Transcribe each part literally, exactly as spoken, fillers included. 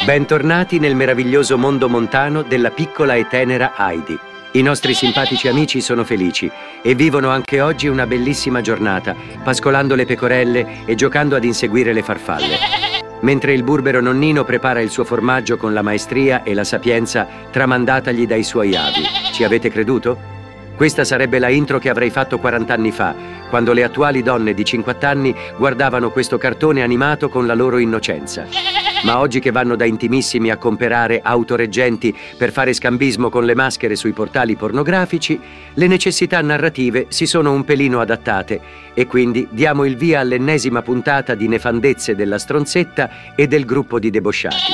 Bentornati nel meraviglioso mondo montano della piccola e tenera Heidi. I nostri simpatici amici sono felici e vivono anche oggi una bellissima giornata, pascolando le pecorelle e giocando ad inseguire le farfalle. Mentre il burbero nonnino prepara il suo formaggio con la maestria e la sapienza tramandatagli dai suoi avi. Ci avete creduto? Questa sarebbe la intro che avrei fatto quaranta anni fa, quando le attuali donne di cinquanta anni guardavano questo cartone animato con la loro innocenza. Ma oggi che vanno da intimissimi a comperare autoreggenti per fare scambismo con le maschere sui portali pornografici, le necessità narrative si sono un pelino adattate e quindi diamo il via all'ennesima puntata di nefandezze della stronzetta e del gruppo di debosciati.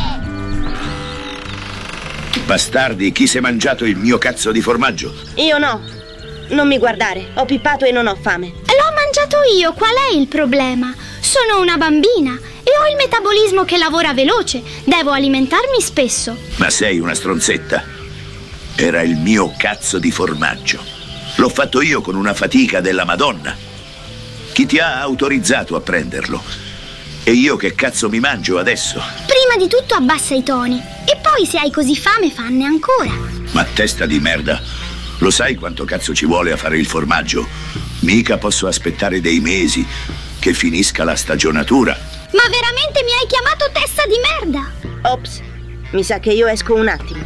Bastardi, chi si è mangiato il mio cazzo di formaggio? Io no. Non mi guardare, ho pippato e non ho fame. L'ho mangiato io, qual è il problema? Sono una bambina e ho il metabolismo che lavora veloce. Devo alimentarmi spesso. Ma sei una stronzetta. Era il mio cazzo di formaggio. L'ho fatto io con una fatica della Madonna. Chi ti ha autorizzato a prenderlo? E io che cazzo mi mangio adesso? Prima di tutto abbassa i toni. E poi se hai così fame fanne ancora. Ma testa di merda, lo sai quanto cazzo ci vuole a fare il formaggio? Mica posso aspettare dei mesi che finisca la stagionatura. Ma veramente mi hai chiamato testa di merda? Ops, mi sa che io esco un attimo.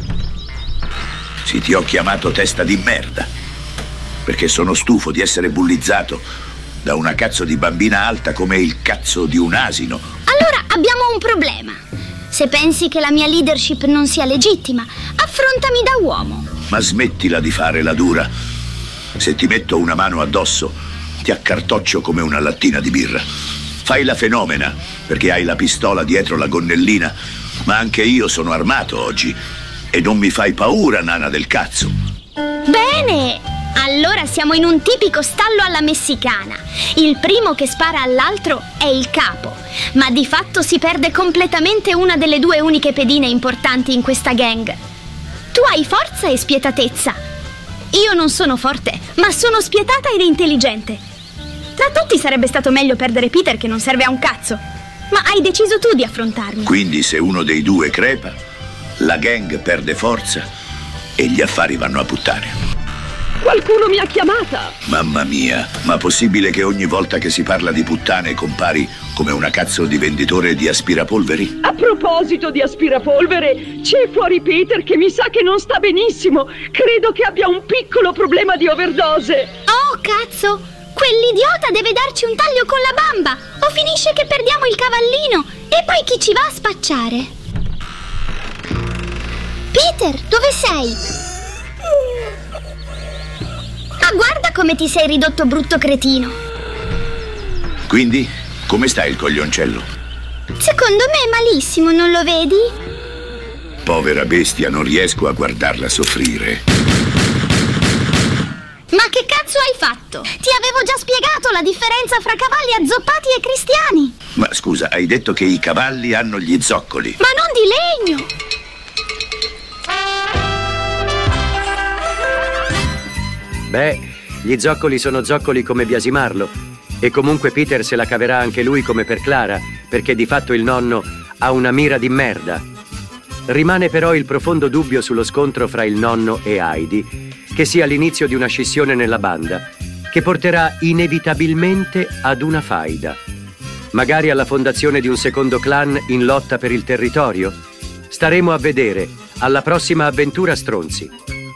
Sì, ti ho chiamato testa di merda perché sono stufo di essere bullizzato da una cazzo di bambina alta come il cazzo di un asino. Allora abbiamo un problema. Se pensi che la mia leadership non sia legittima, affrontami da uomo. Ma smettila di fare la dura. Se ti metto una mano addosso, ti accartoccio come una lattina di birra. Fai la fenomena, perché hai la pistola dietro la gonnellina, ma anche io sono armato oggi. E non mi fai paura, nana del cazzo. Bene! Allora siamo in un tipico stallo alla messicana. Il primo che spara all'altro è il capo, ma di fatto si perde completamente una delle due uniche pedine importanti in questa gang. Tu hai forza e spietatezza. Io non sono forte, ma sono spietata ed intelligente. Tra tutti sarebbe stato meglio perdere Peter, che non serve a un cazzo. Ma hai deciso tu di affrontarmi. Quindi se uno dei due crepa, la gang perde forza e gli affari vanno a puttane. Qualcuno mi ha chiamata! Mamma mia, ma possibile che ogni volta che si parla di puttane compari come una cazzo di venditore di aspirapolveri? A proposito di aspirapolvere, c'è fuori Peter che mi sa che non sta benissimo. Credo che abbia un piccolo problema di overdose. Oh, cazzo! Quell'idiota deve darci un taglio con la bamba o finisce che perdiamo il cavallino. E poi chi ci va a spacciare? Peter, dove sei? Ma guarda come ti sei ridotto, brutto cretino. Quindi, come sta il coglioncello? Secondo me è malissimo, non lo vedi? Povera bestia, non riesco a guardarla soffrire. Ma che cazzo hai fatto? Ti avevo già spiegato la differenza fra cavalli azzoppati e cristiani. Ma scusa, hai detto che i cavalli hanno gli zoccoli. Ma non di legno. Beh, gli zoccoli sono zoccoli come biasimarlo. E comunque Peter se la caverà anche lui come per Clara, perché di fatto il nonno ha una mira di merda. Rimane però il profondo dubbio sullo scontro fra il nonno e Heidi, che sia l'inizio di una scissione nella banda, che porterà inevitabilmente ad una faida. Magari alla fondazione di un secondo clan in lotta per il territorio? Staremo a vedere alla prossima avventura stronzi.